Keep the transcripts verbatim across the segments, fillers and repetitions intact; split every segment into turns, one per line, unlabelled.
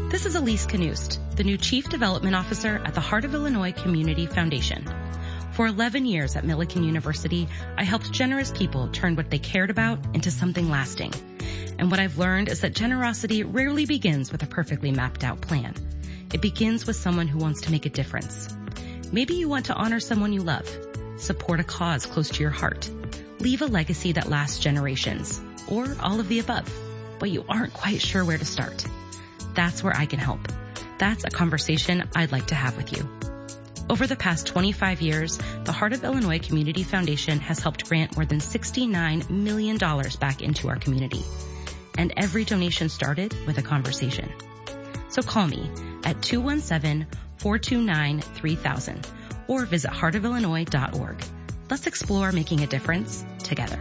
This is Elise Knust, the new Chief Development Officer at the Heart of Illinois Community Foundation. For eleven years at Millikan University, I helped generous people turn what they cared about into something lasting. And what I've learned is that generosity rarely begins with a perfectly mapped out plan. It begins with someone who wants to make a difference. Maybe you want to honor someone you love, support a cause close to your heart, leave a legacy that lasts generations, or all of the above, but you aren't quite sure where to start. That's where I can help. That's a conversation I'd like to have with you. Over the past twenty-five years, the Heart of Illinois Community Foundation has helped grant more than sixty-nine million dollars back into our community. And every donation started with a conversation. So call me at two one seven, four two nine, three thousand or visit heart of illinois dot org. Let's explore making a difference together.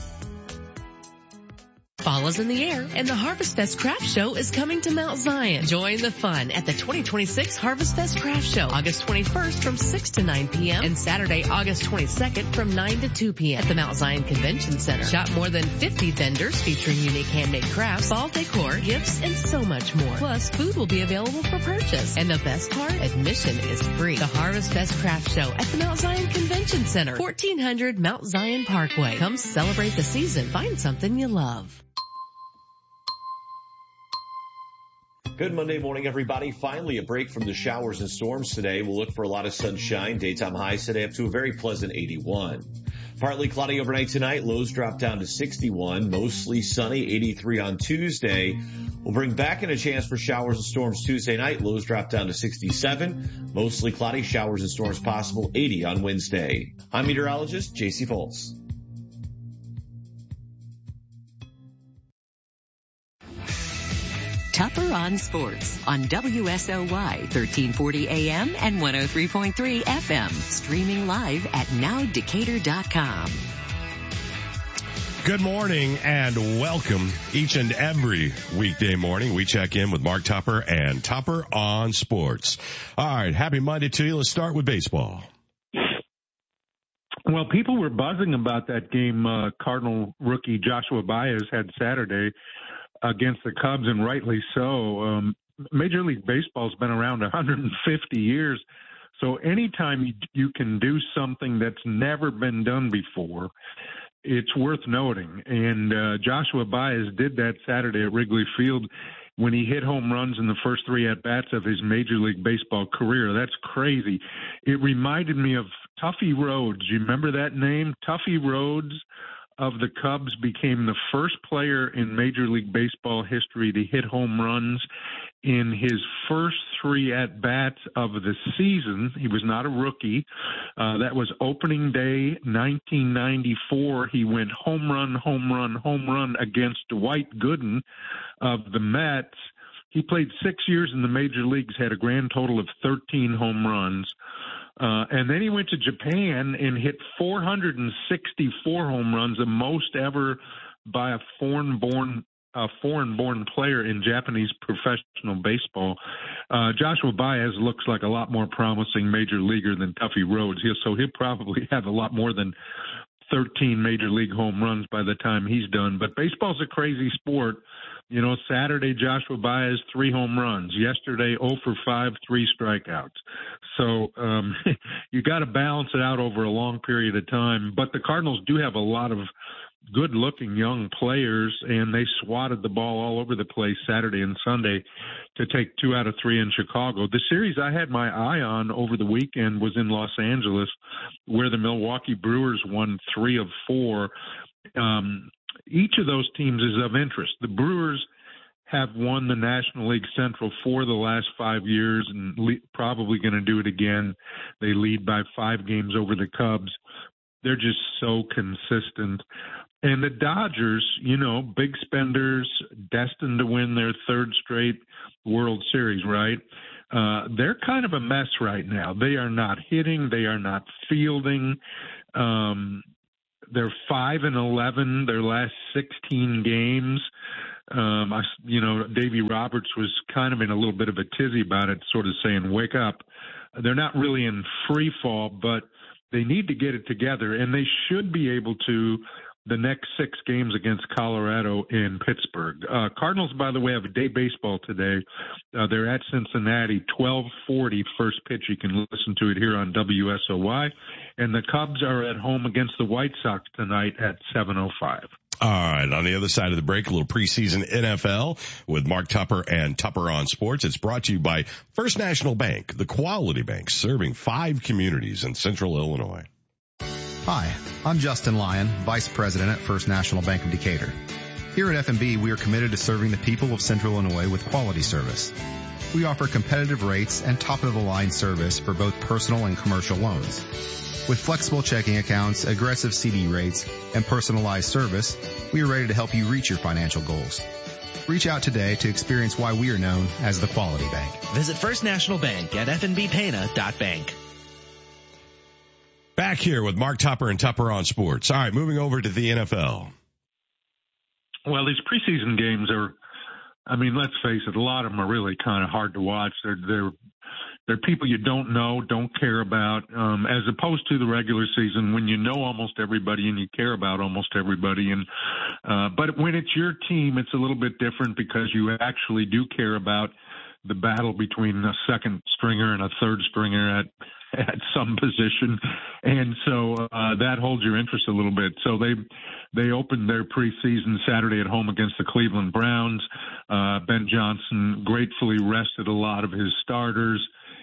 Fall is in the air, and the Harvest Fest Craft Show is coming to Mount Zion. Join the fun at the twenty twenty-six Harvest Fest Craft Show, August twenty-first from six to nine p.m. and Saturday, August twenty-second from nine to two p.m. at the Mount Zion Convention Center. Shop more than fifty vendors featuring unique handmade crafts, fall decor, gifts, and so much more. Plus, food will be available for purchase. And the best part, admission is free. The Harvest Fest Craft Show at the Mount Zion Convention Center, fourteen hundred Mount Zion Parkway. Come celebrate the season. Find something you love.
Good Monday morning, everybody. Finally, a break from the showers and storms today. We'll look for a lot of sunshine. Daytime highs today up to a very pleasant eighty-one. Partly cloudy overnight tonight. Lows drop down to sixty-one. Mostly sunny, eighty-three on Tuesday. We'll bring back in a chance for showers and storms Tuesday night. Lows drop down to sixty-seven. Mostly cloudy, showers and storms possible, eighty on Wednesday. I'm meteorologist J C Foltz.
Tupper on Sports on W S O Y thirteen forty A M and one oh three point three F M. Streaming live at now decatur dot com.
Good morning and welcome. Each and every weekday morning, we check in with Mark Tupper and Tupper on Sports. All right, happy Monday to you. Let's start with baseball.
Well, people were buzzing about that game uh, Cardinal rookie Joshua Baez had Saturday against the Cubs, and rightly so. Um, Major League Baseball's been around one hundred fifty years, so anytime you, you can do something that's never been done before, it's worth noting. And uh, Joshua Baez did that Saturday at Wrigley Field when he hit home runs in the first three at-bats of his Major League Baseball career. That's crazy. It reminded me of Tuffy Rhodes. You remember that name? Tuffy Rhodes of the Cubs became the first player in Major League Baseball history to hit home runs in his first three at-bats of the season. He was not a rookie. Uh, that was opening day, nineteen ninety-four. He went home run, home run, home run against Dwight Gooden of the Mets. He played six years in the major leagues, had a grand total of thirteen home runs. Uh, and then he went to Japan and hit four hundred sixty-four home runs, the most ever by a foreign-born uh, foreign-born player in Japanese professional baseball. Uh, Joshua Baez looks like a lot more promising major leaguer than Tuffy Rhodes, he'll, so he'll probably have a lot more than thirteen major league home runs by the time he's done. But baseball's a crazy sport. You know, Saturday, Joshua Baez, three home runs. Yesterday, oh for five, three strikeouts. So um, you got to balance it out over a long period of time. But the Cardinals do have a lot of good-looking young players, and they swatted the ball all over the place Saturday and Sunday to take two out of three in Chicago. The series I had my eye on over the weekend was in Los Angeles, where the Milwaukee Brewers won three of four. Um, each of those teams is of interest. The Brewers have won the National League Central for the last five years and le- probably going to do it again. They lead by five games over the Cubs. They're just so consistent. And the Dodgers, you know, big spenders, destined to win their third straight World Series, right? Uh, they're kind of a mess right now. They are not hitting. They are not fielding. Um, they're five and eleven their last sixteen games. Um, I, you know, Davey Roberts was kind of in a little bit of a tizzy about it, sort of saying, wake up. They're not really in free fall, but they need to get it together, and they should be able to the next six games against Colorado and Pittsburgh. Uh, Cardinals, by the way, have a day baseball today. Uh, they're at Cincinnati, twelve forty first pitch. You can listen to it here on W S O Y. And the Cubs are at home against the White Sox tonight at seven oh five.
All right. On the other side of the break, a little preseason N F L with Mark Tupper and Tupper on Sports. It's brought to you by First National Bank, the quality bank serving five communities in central Illinois.
Hi, I'm Justin Lyon, Vice President at First National Bank of Decatur. Here at F N B, we are committed to serving the people of central Illinois with quality service. We offer competitive rates and top-of-the-line service for both personal and commercial loans. With flexible checking accounts, aggressive C D rates, and personalized service, we are ready to help you reach your financial goals. Reach out today to experience why we are known as the Quality Bank.
Visit First National Bank at f n b pana dot bank.
Back here with Mark Tupper and Tupper on Sports. All right, moving over to the N F L.
Well, these preseason games are, I mean, let's face it, a lot of them are really kind of hard to watch. They're, they're, they're people you don't know, don't care about, um, as opposed to the regular season when you know almost everybody and you care about almost everybody. And, uh, but when it's your team, it's a little bit different because you actually do care about the battle between a second stringer and a third stringer at, at some position. And so, uh, that holds your interest a little bit. So they, they opened their preseason Saturday at home against the Cleveland Browns. Uh, Ben Johnson gratefully rested a lot of his starters.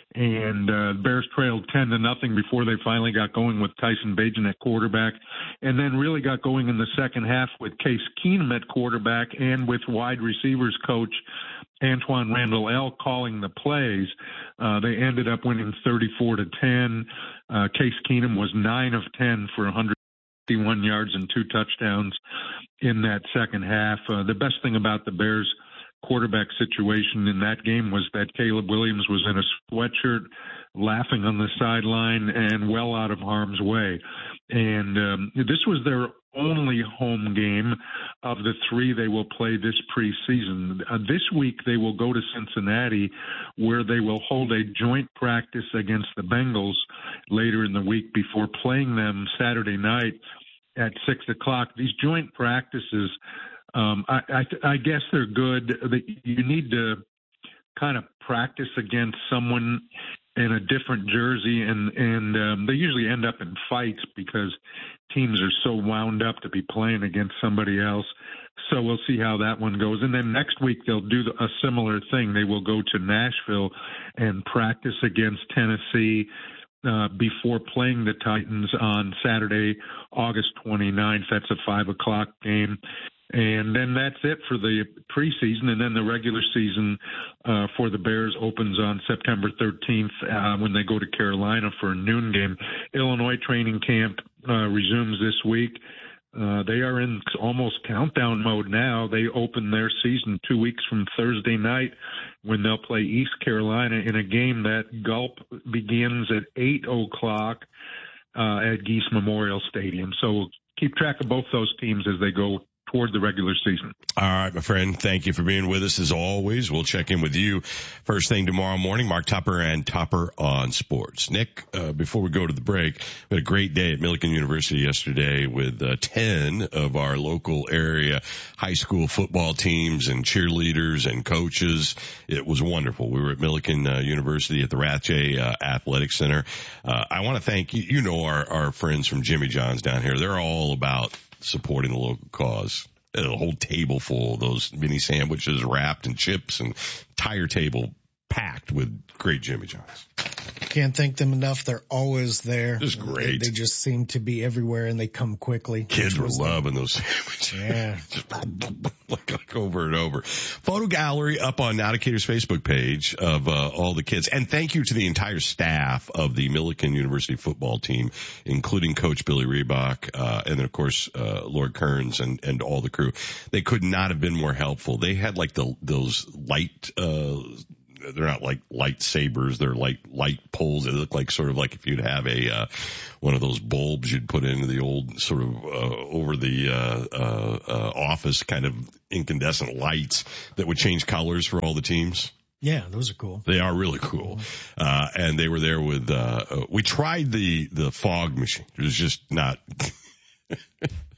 And uh, Bears trailed ten to nothing before they finally got going with Tyson Bagent at quarterback, and then really got going in the second half with Case Keenum at quarterback and with wide receivers coach Antoine Randall L calling the plays. Uh, they ended up winning thirty-four to ten. Uh, Case Keenum was nine of ten for one hundred fifty-one yards and two touchdowns in that second half. Uh, the best thing about the Bears quarterback situation in that game was that Caleb Williams was in a sweatshirt laughing on the sideline and well out of harm's way. And um, this was their only home game of the three they will play this preseason. Uh, this week they will go to Cincinnati, where they will hold a joint practice against the Bengals later in the week before playing them Saturday night at six o'clock. These joint practices, Um, I, I, I guess they're good. You need to kind of practice against someone in a different jersey, and and um, they usually end up in fights because teams are so wound up to be playing against somebody else. So we'll see how that one goes. And then next week they'll do a similar thing. They will go to Nashville and practice against Tennessee Uh, before playing the Titans on Saturday, August twenty-ninth. That's a five o'clock game. And then that's it for the preseason. And then the regular season uh, for the Bears opens on September thirteenth uh, when they go to Carolina for a noon game. Illinois training camp uh, resumes this week. Uh, they are in almost countdown mode now. They open their season two weeks from Thursday night when they'll play East Carolina in a game that Gulp begins at eight o'clock uh, at Geese Memorial Stadium. So keep track of both those teams as they go toward the regular season.
All right, my friend. Thank you for being with us as always. We'll check in with you first thing tomorrow morning. Mark Tupper and Tupper on Sports. Nick, uh, before we go to the break, we had a great day at Millikin University yesterday with uh, ten of our local area high school football teams and cheerleaders and coaches. It was wonderful. We were at Millikin uh, University at the Rathje uh, Athletic Center. Uh, I want to thank you. You know our, our friends from Jimmy John's down here. They're all about supporting the local cause. A whole table full of those mini sandwiches wrapped in chips and entire table packed with great Jimmy John's.
Can't thank them enough. They're always there.
Just great.
They, they just seem to be everywhere and they come quickly.
Kids were loving those sandwiches.
Yeah.
Just like, like over and over. Photo gallery up on Now Decatur's Facebook page of uh, all the kids. And thank you to the entire staff of the Millikin University football team, including Coach Billy Reebok, uh, and then of course, uh, Lord Kearns and, and all the crew. They could not have been more helpful. They had like the, those light, uh, they're not like lightsabers. They're like light poles. They look like sort of like if you'd have a, uh, one of those bulbs you'd put into the old sort of, uh, over the, uh, uh, uh, office kind of incandescent lights that would change colors for all the teams.
Yeah, those are cool.
They are really cool. Uh, and they were there with, uh, uh we tried the, the fog machine. It was just not,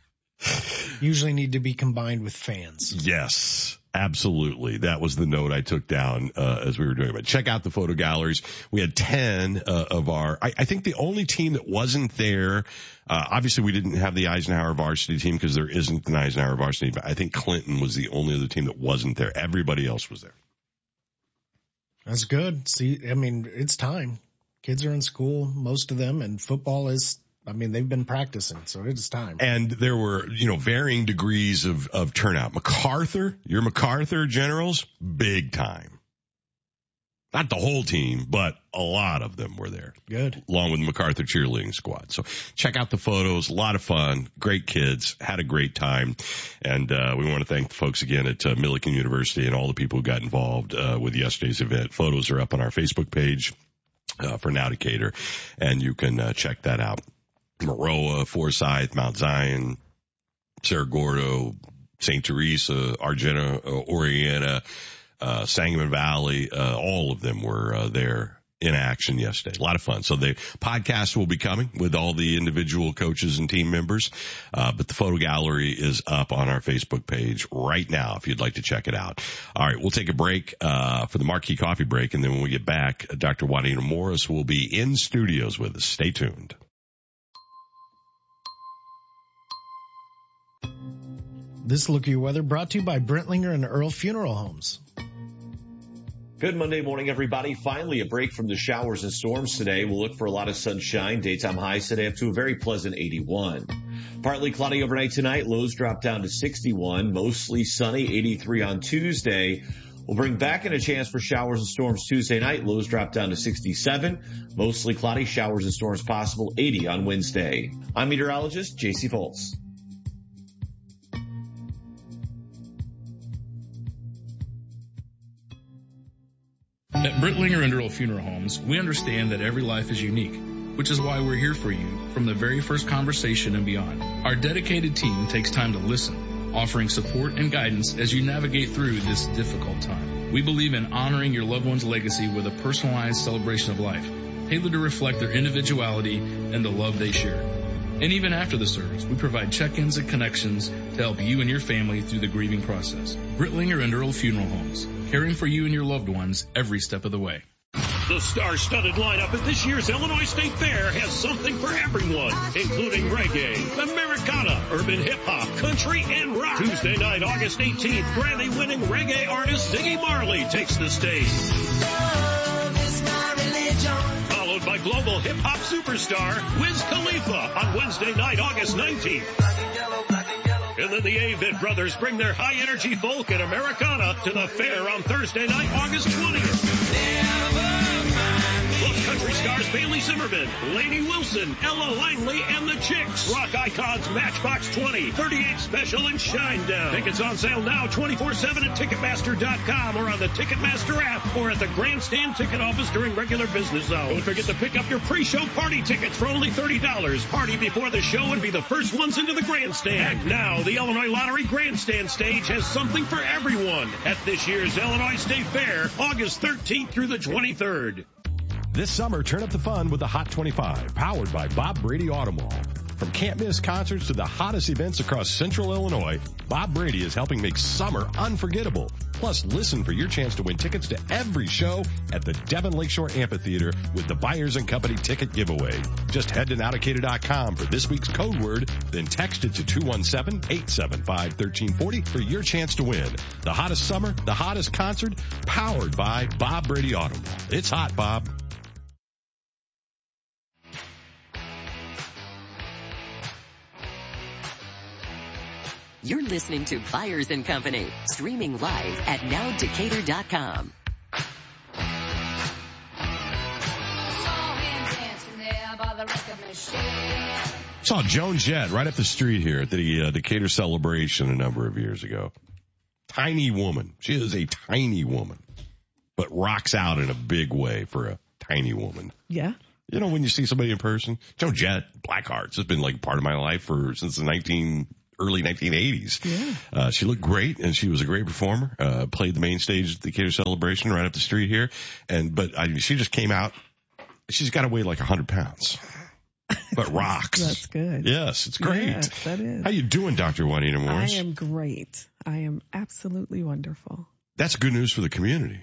Usually need to be combined with fans.
Yes. Absolutely. That was the note I took down uh, as we were doing it. But check out the photo galleries. We had ten uh, of our, I, I think the only team that wasn't there, uh, obviously we didn't have the Eisenhower varsity team because there isn't an Eisenhower varsity, but I think Clinton was the only other team that wasn't there. Everybody else was there.
That's good. See, I mean, it's time. Kids are in school, most of them, and football is, I mean, they've been practicing, so it's time.
And there were, you know, varying degrees of, of turnout. MacArthur, your MacArthur Generals, big time. Not the whole team, but a lot of them were there.
Good.
Along with the MacArthur cheerleading squad. So check out the photos. A lot of fun. Great kids. Had a great time. And, uh, we want to thank the folks again at uh, Millikin University and all the people who got involved, uh, with yesterday's event. Photos are up on our Facebook page, uh, for Now Decatur. And you can, uh, check that out. Maroa, Forsyth, Mount Zion, Cerro Gordo, Saint Teresa, Argenta, uh, Oriana, uh, Sangamon Valley, uh, all of them were uh, there in action yesterday. A lot of fun. So the podcast will be coming with all the individual coaches and team members, uh, but the photo gallery is up on our Facebook page right now if you'd like to check it out. All right, we'll take a break uh, for the Marquee Coffee break, and then when we get back, Doctor Juanita Morris will be in studios with us. Stay tuned.
This Look at Your Weather brought to you by Brentlinger and Earl Funeral Homes.
Good Monday morning, everybody. Finally, a break from the showers and storms today. We'll look for a lot of sunshine. Daytime highs today up to a very pleasant eighty-one. Partly cloudy overnight tonight. Lows drop down to sixty-one. Mostly sunny, eighty-three on Tuesday. We'll bring back in a chance for showers and storms Tuesday night. Lows drop down to sixty-seven. Mostly cloudy, showers and storms possible, eighty on Wednesday. I'm meteorologist J C Foltz.
At Brentlinger and Earl Funeral Homes, we understand that every life is unique, which is why we're here for you from the very first conversation and beyond. Our dedicated team takes time to listen, offering support and guidance as you navigate through this difficult time. We believe in honoring your loved one's legacy with a personalized celebration of life, tailored to reflect their individuality and the love they share. And even after the service, we provide check-ins and connections to help you and your family through the grieving process. Brentlinger and Earl Funeral Homes, caring for you and your loved ones every step of the way.
The star-studded lineup at this year's Illinois State Fair has something for everyone, including reggae, Americana, urban hip-hop, country, and rock. Tuesday night, August eighteenth, Grammy-winning reggae artist Ziggy Marley takes the stage. Followed by global hip-hop superstar Wiz Khalifa on Wednesday night, August nineteenth. And then the Avett Brothers bring their high-energy folk and Americana to the fair on Thursday night, August twentieth. Plus country stars Bailey Zimmerman, Lainey Wilson, Ella Langley, and the Chicks. Rock icons Matchbox twenty, thirty-eight Special, and Shinedown. Tickets on sale now twenty-four seven at Ticketmaster dot com or on the Ticketmaster app or at the Grandstand ticket office during regular business hours. Don't forget to pick up your pre-show party tickets for only thirty dollars. Party before the show and be the first ones into the Grandstand. And now, the Illinois Lottery Grandstand stage has something for everyone at this year's Illinois State Fair, August thirteenth through the twenty-third.
This summer, turn up the fun with the Hot twenty-five, powered by Bob Brady Auto Mall. From can't-miss concerts to the hottest events across Central Illinois, Bob Brady is helping make summer unforgettable. Plus, listen for your chance to win tickets to every show at the Devon Lakeshore Amphitheater with the Buyers and Company ticket giveaway. Just head to now decatur dot com for this week's code word, then text it to two one seven, eight seven five, one three four zero for your chance to win. The hottest summer, the hottest concert, powered by Bob Brady Auto Mall. It's hot, Bob.
You're listening to Buyers and Company, streaming live at now decatur dot com.
Saw Joan Jett right up the street here at the uh, Decatur Celebration a number of years ago. Tiny woman. She is a tiny woman, but rocks out in a big way for a tiny woman.
Yeah.
You know, when you see somebody in person, Joan Jett, Blackhearts, has been like part of my life for since the nineteen early nineteen eighties.
Yeah.
Uh, she looked great and she was a great performer, uh, played the main stage at the Decatur Celebration right up the street here. And, but I, she just came out. She's got to weigh like a hundred pounds. but rocks.
That's good.
Yes, it's great.
Yes, that is.
How you doing, Doctor Juanita Morris?
I am great. I am absolutely wonderful.
That's good news for the community.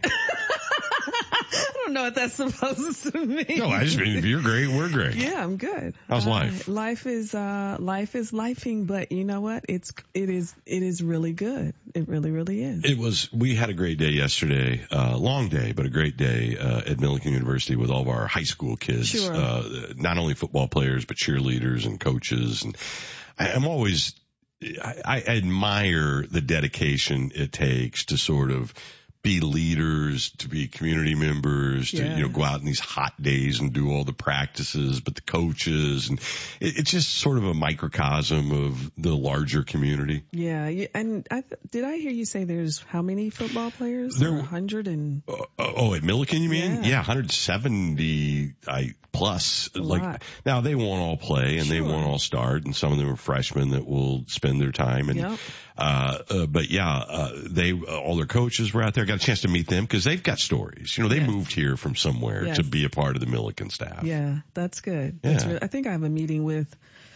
I don't know what that's supposed to mean.
No, I just mean if you're great, we're great.
Yeah, I'm good.
How's
uh,
life?
Life is, uh, life is lifing, but you know what? It's, it is, it is really good. It really, really is.
It was, we had a great day yesterday, uh, long day, but a great day, uh, at Millikin University with all of our high school kids.
Sure.
Uh, not only football players, but cheerleaders and coaches. And I, I'm always, I, I admire the dedication it takes to sort of be leaders, to be community members, to,
Yeah.
you know, go out in these hot days and do all the practices, but the coaches, and it, it's just sort of a microcosm of the larger community.
Yeah. you- And I, th- did I hear you say there's how many football players?
There-
a hundred and
Uh, oh, at Millikin, you mean?
Yeah.
Yeah, one hundred seventy I plus.
A
like
lot.
now, they won't all play and they
Sure.
won't all start, and some of them are freshmen that will spend their time. And
Yep.
uh, uh but yeah, uh, they uh, all their coaches were out there. Got a chance to meet them because they've got stories. You know, they
Yes.
moved here from somewhere
Yes.
to be a part of the Millikin staff.
Yeah, that's good. That's
Yeah.
re- I think I have a meeting with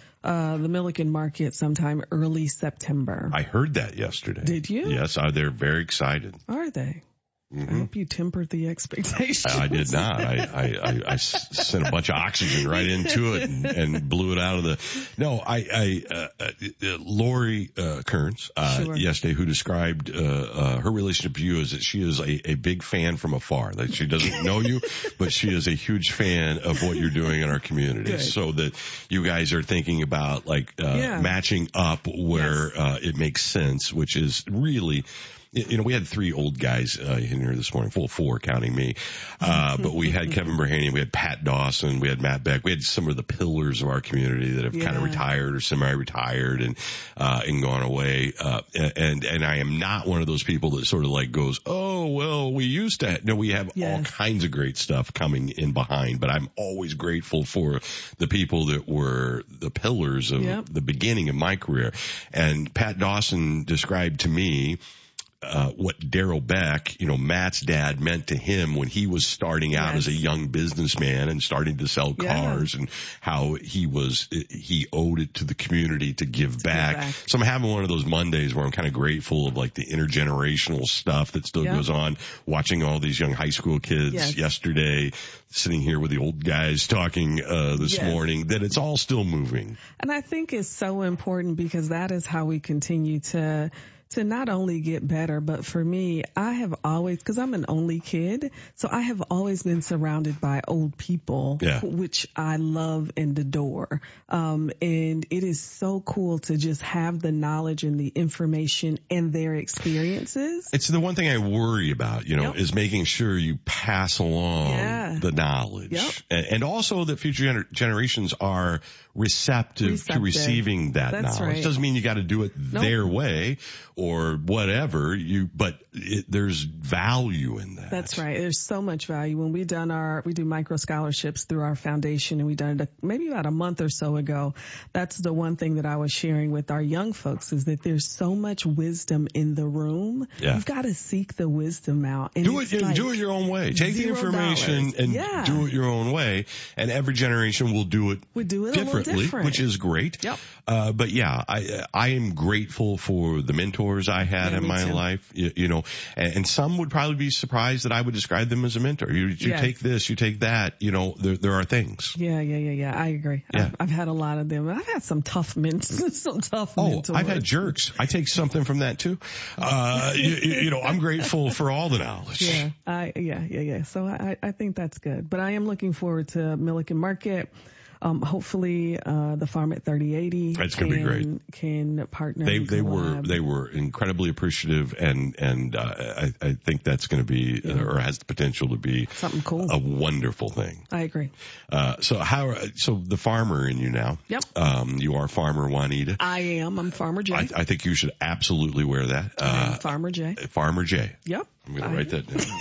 uh the Millikin Market sometime early September.
I heard that yesterday.
Did you?
Yes, uh, they're very excited.
Are they? I
Mhm.
hope you tempered the expectations.
I did not. I, I, I, I s- sent a bunch of oxygen right into it and, and blew it out of the. No, I, I, uh, uh, Lori uh, Kearns uh,
Sure.
yesterday, who described uh, uh, her relationship to you as that she is a, a big fan from afar. That she doesn't know you, but she is a huge fan of what you're doing in our community.
Good.
So that you guys are thinking about like uh,
Yeah.
matching up where
Yes.
uh, it makes sense, which is really. You know, we had three old guys uh, in here this morning, full four counting me. Uh, but we had Kevin Berhaney, we had Pat Dawson, we had Matt Beck. We had some of the pillars of our community that have kind of
Yeah.
retired or semi-retired and, uh, and gone away. Uh, and, and I am not one of those people that sort of like goes, oh, well, we used to. No, we have all
Yes.
kinds of great stuff coming in behind, but I'm always grateful for the people that were the pillars of
Yep.
the beginning of my career. And Pat Dawson described to me, Uh, what Daryl Beck, you know, Matt's dad meant to him when he was starting out
Yes.
as a young businessman and starting to sell
Yeah.
cars, and how he was, he owed it to the community to give back.
back.
So I'm having one of those Mondays where I'm kind of grateful of like the intergenerational stuff that still
Yeah.
goes on, watching all these young high school kids
Yes.
yesterday, sitting here with the old guys talking, uh, this
Yes.
morning, that it's all still moving.
And I think it's so important because that is how we continue to to not only get better, but for me, I have always, because I'm an only kid, so I have always been surrounded by old people,
Yeah.
which I love and adore. Um, and it is so cool to just have the knowledge and the information and their experiences.
It's the one thing I worry about, you know,
Yep.
is making sure you pass along
Yeah.
the knowledge.
Yep.
And, and also that future gener- generations are receptive,
Receptive.
to receiving that
That's
knowledge.
right.
Doesn't mean you got to do it
Nope.
their way or whatever, you, but it, there's value in that.
That's right. There's so much value. When we done our, we do micro scholarships through our foundation, and we done it a, maybe about a month or so ago. That's the one thing that I was sharing with our young folks is that there's so much wisdom in the room.
Yeah.
You've got to seek the wisdom out. And
Do
it's
it,
like
do it your own way. Take the
zero
information
dollars.
and
Yeah.
do it your own way. And every generation will do it
We do it a little
differently,
different.
which is great.
Yep.
Uh, but yeah, I, I am grateful for the mentors I had
Yeah,
in
me
my
too.
life, you, you know, and, and some would probably be surprised that I would describe them as a mentor. You, you
Yes.
take this, you take that, you know, there, there are things.
Yeah, yeah, yeah, yeah. I agree.
Yeah.
I've, I've had a lot of them. I've had some tough men, some tough
Oh,
mentors.
I've had jerks. I take something from that too. Uh, you, you know, I'm grateful for all the knowledge.
Yeah, I, yeah, yeah, yeah. So I, I think that's good. But I am looking forward to Millikin Market. Um, hopefully, uh, the farm at thirty eighty
That's
can,
gonna be great.
can partner.
They
and
they were
collab.
they were incredibly appreciative, and and uh, I I think that's going to be
Yeah.
uh, or has the potential to be
something cool.
a wonderful thing.
I agree.
Uh, so how so the farmer in you now?
Yep.
Um, you are Farmer Juanita.
I am. I'm Farmer J.
I, I think you should absolutely wear that.
I am
Uh,
Farmer J.
Farmer J.
Yep.
I'm going to
I
write that down.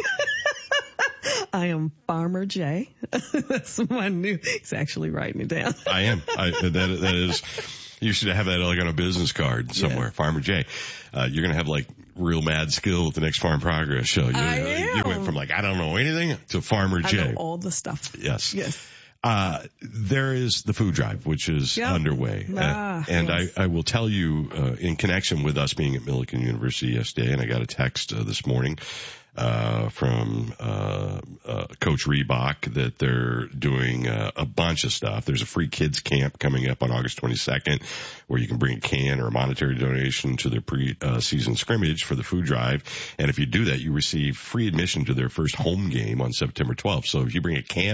I am Farmer J. That's my new. He's actually writing it down.
I am. I, that that is. You should have that like on a business card somewhere.
Yeah.
Farmer J. Uh, you're gonna have like real mad skill at the next Farm Progress show. You,
I
you
am.
went from like I don't know anything to Farmer
I
J.
know all the stuff.
Yes.
Yes.
Uh, there is the food drive, which is yep. underway.
Ah,
uh, and
yes.
I, I will tell you, uh, in connection with us being at Millikan University yesterday, and I got a text uh, this morning, uh, from, uh, uh, Coach Reebok that they're doing uh, a bunch of stuff. There's a free kids camp coming up on August twenty-second where you can bring a can or a monetary donation to their pre-season uh, scrimmage for the food drive. And if you do that, you receive free admission to their first home game on September twelfth. So if you bring a can